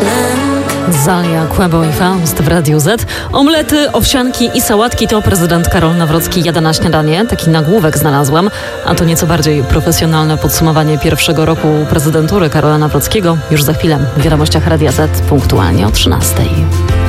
Zalia, Kłębo i Faust w Radiu Z. Omlety, owsianki i sałatki to prezydent Karol Nawrocki jada na śniadanie. Taki nagłówek znalazłam, a to nieco bardziej profesjonalne podsumowanie pierwszego roku prezydentury Karola Nawrockiego. Już za chwilę w wiadomościach Radia Z punktualnie o 13:00.